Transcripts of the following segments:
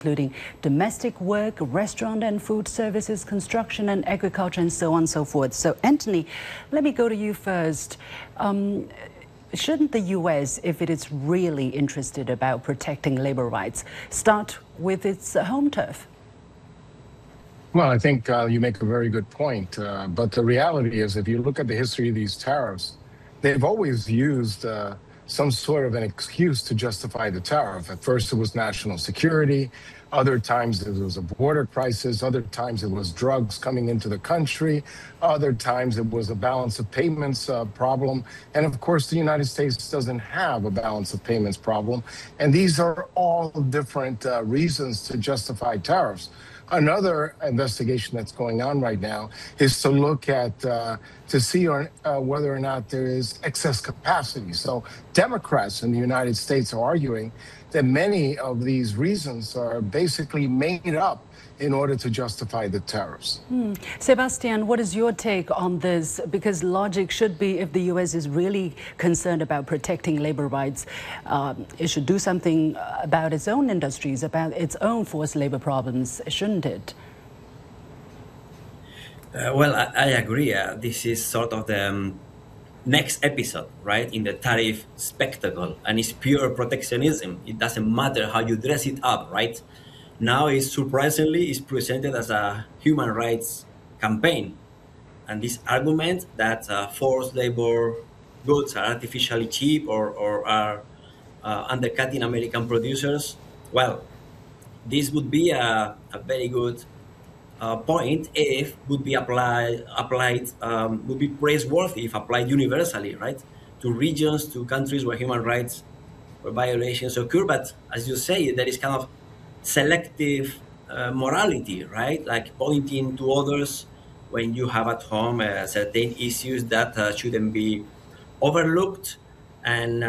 including domestic work, restaurant and food services, construction and agriculture, and so on and so forth. So, Anthony, let me go to you first. Shouldn't the U.S., if it is really interested about protecting labor rights, start with its home turf? Well, I think you make a very good point. But the reality is, if you look at the history of these tariffs, they've always used some sort of an excuse to justify the tariff. At first, it was national security. Other times, it was a border crisis. Other times, it was drugs coming into the country. Other times, it was a balance of payments problem. And of course, the United States doesn't have a balance of payments problem. And these are all different reasons to justify tariffs. Another investigation that's going on right now is to look at, to see whether or not there is excess capacity. So Democrats in the United States are arguing that many of these reasons are basically made up in order to justify the tariffs. Sebastian, what is your take on this? Because logic should be, if the U.S. is really concerned about protecting labor rights, it should do something about its own industries, about its own forced labor problems, shouldn't it? Well, I agree. This is sort of the next episode, right, in the tariff spectacle, and it's pure protectionism. It doesn't matter how you dress it up, right? Now, surprisingly, is presented as a human rights campaign. And this argument that forced labor goods are artificially cheap or are undercutting American producers, well, this would be a very good point if would be applied would be praiseworthy if applied universally, right, to regions, to countries where human rights violations occur. But as you say, there is kind of selective morality, right? Like pointing to others when you have at home certain issues that shouldn't be overlooked. And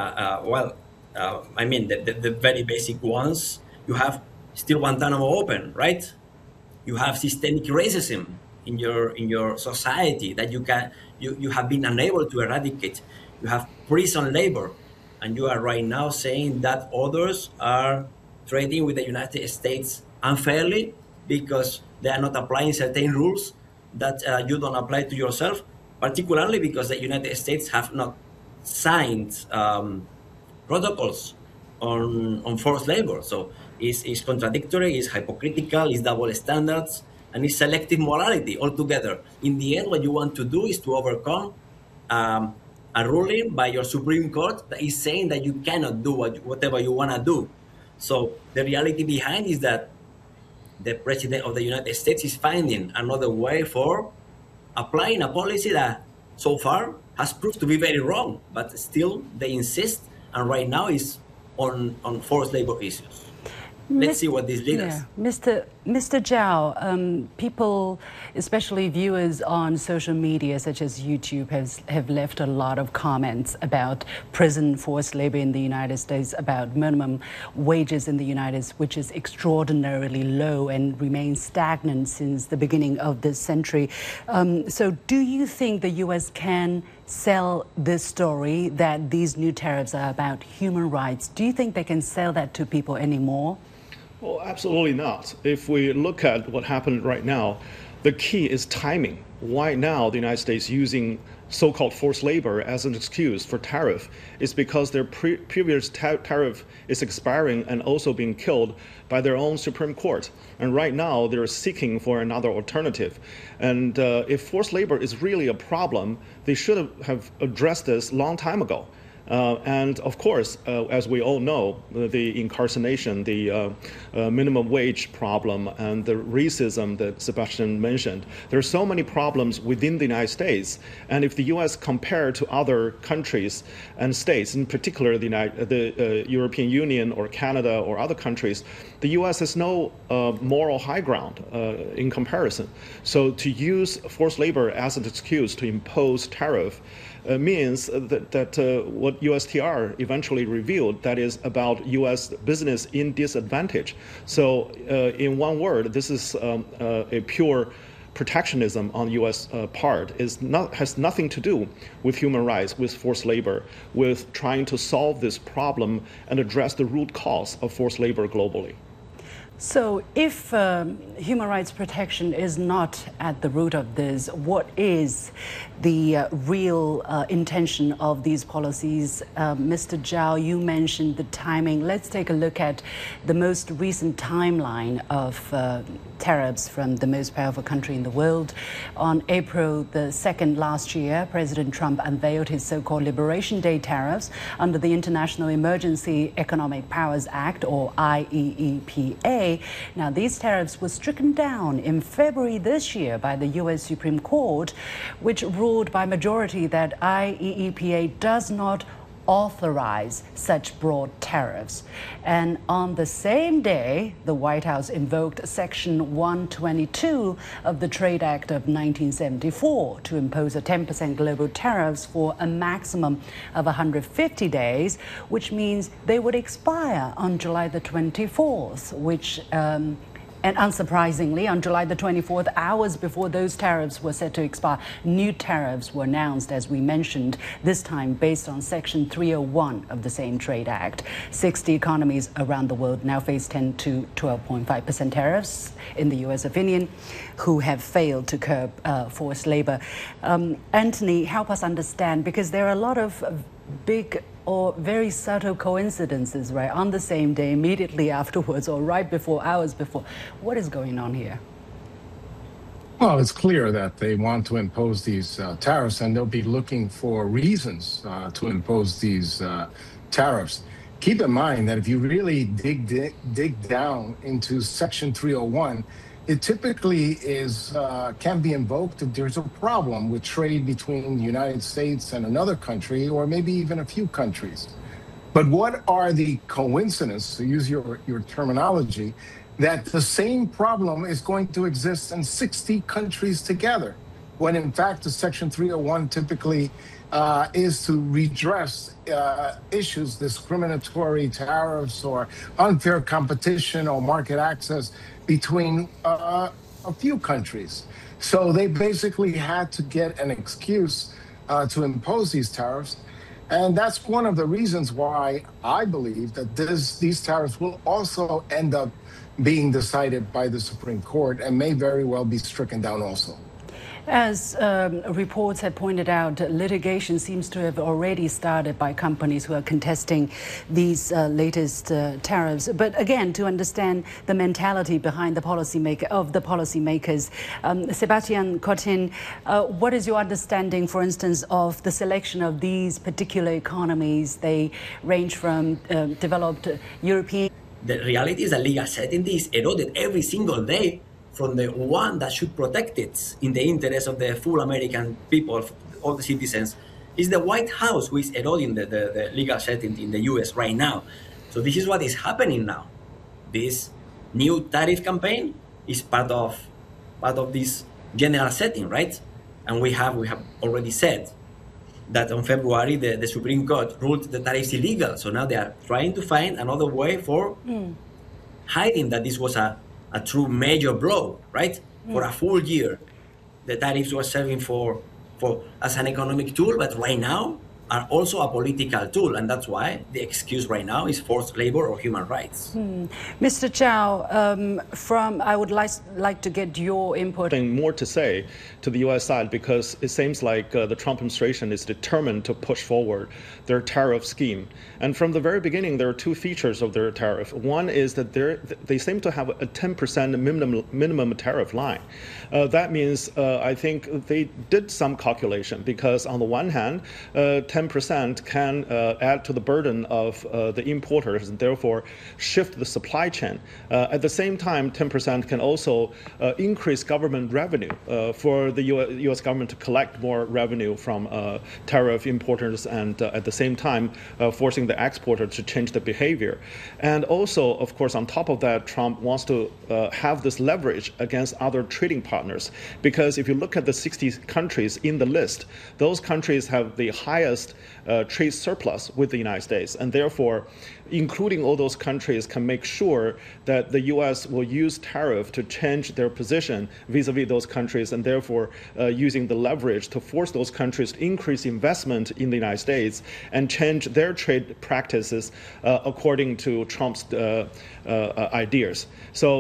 I mean, the very basic ones, you have still Guantanamo open, right? You have systemic racism in your society that you have been unable to eradicate. You have prison labor, and you are right now saying that others are trading with the United States unfairly because they are not applying certain rules that you don't apply to yourself, particularly because the United States have not signed protocols on forced labor. So it's contradictory, it's hypocritical, it's double standards, and it's selective morality altogether. In the end, what you want to do is to overcome a ruling by your Supreme Court that is saying that you cannot do whatever you want to do. So the reality behind is that the President of the United States is finding another way for applying a policy that so far has proved to be very wrong, but still they insist, and right now is on forced labor issues. Let's see what this leads us. Mr. Zhao, people, especially viewers on social media such as YouTube, have left a lot of comments about prison forced labor in the United States, about minimum wages in the United States, which is extraordinarily low and remains stagnant since the beginning of this century. So do you think the U.S. can sell this story that these new tariffs are about human rights? Do you think they can sell that to people anymore? Well, absolutely not. If we look at what happened right now, the key is timing. Why now the United States using so-called forced labor as an excuse for tariff is because their previous tariff is expiring and also being killed by their own Supreme Court. And right now they're seeking for another alternative. And if forced labor is really a problem, they should have addressed this a long time ago. And of course, as we all know, the incarceration, the minimum wage problem, and the racism that Sebastian mentioned, there are so many problems within the United States. And if the U.S. compared to other countries and states, in particular the European Union or Canada or other countries, the U.S. has no moral high ground in comparison. So to use forced labor as an excuse to impose tariff means that what USTR eventually revealed, that is about U.S. business in disadvantage. So in one word, this is a pure protectionism on U.S. part. Has nothing to do with human rights, with forced labor, with trying to solve this problem and address the root cause of forced labor globally. So if human rights protection is not at the root of this, what is the real intention of these policies? Mr. Zhao, you mentioned the timing. Let's take a look at the most recent timeline of tariffs from the most powerful country in the world. On April the 2nd last year, President Trump unveiled his so-called Liberation Day tariffs under the International Emergency Economic Powers Act, or IEEPA. Now, these tariffs were stricken down in February this year by the U.S. Supreme Court, which ruled by majority that IEEPA does not authorize such broad tariffs. And on the same day, the White House invoked Section 122 of the Trade Act of 1974 to impose a 10% global tariffs for a maximum of 150 days, which means they would expire on July the 24th, which and unsurprisingly, on July the 24th, hours before those tariffs were set to expire, new tariffs were announced, as we mentioned, this time based on Section 301 of the same Trade Act. 60 economies around the world now face 10 to 12.5% tariffs, in the U.S. opinion, who have failed to curb forced labor. Anthony, help us understand, because there are a lot of big or very subtle coincidences, right, on the same day, immediately afterwards, or right before, hours before. What is going on here? Well, it's clear that they want to impose these tariffs, and they'll be looking for reasons to impose these tariffs. Keep in mind that if you really dig down into Section 301, it typically can be invoked if there's a problem with trade between the United States and another country, or maybe even a few countries. But what are the coincidences, to use your terminology, that the same problem is going to exist in 60 countries together, when in fact the Section 301 typically is to redress issues, discriminatory tariffs or unfair competition or market access between a few countries. So they basically had to get an excuse to impose these tariffs. And that's one of the reasons why I believe that these tariffs will also end up being decided by the Supreme Court and may very well be stricken down also. As reports had pointed out, litigation seems to have already started by companies who are contesting these latest tariffs. But again, to understand the mentality behind the policymakers, Sebastian Cotin, what is your understanding, for instance, of the selection of these particular economies? They range from developed European. The reality is that legal certainty is eroded every single day from the one that should protect it in the interest of the full American people, all the citizens. It's the White House who is eroding the legal certainty in the US right now. So this is what is happening now. This new tariff campaign is part of this general setting, right? And we have already said that on February the Supreme Court ruled the tariffs illegal. So now they are trying to find another way for hiding that this was a true major blow, right? For a full year, the tariffs were serving for as an economic tool, but right now are also a political tool, and that's why the excuse right now is forced labor or human rights. Mr. Zhao, I would like to get your input. More to say to the U.S. side, because it seems like the Trump administration is determined to push forward their tariff scheme. And from the very beginning, there are two features of their tariff. One is that they seem to have a 10% minimum tariff line. That means I think they did some calculation, because on the one hand, 10% can add to the burden of the importers and therefore shift the supply chain. At the same time, 10% can also increase government revenue for the U.S. government to collect more revenue from tariff importers, and at the same time forcing the exporter to change the behavior. And also, of course, on top of that, Trump wants to have this leverage against other trading partners, because if you look at the 60 countries in the list, those countries have the highest biggest trade surplus with the United States, and therefore, including all those countries can make sure that the U.S. will use tariff to change their position vis-a-vis those countries, and therefore using the leverage to force those countries to increase investment in the United States and change their trade practices according to Trump's ideas. So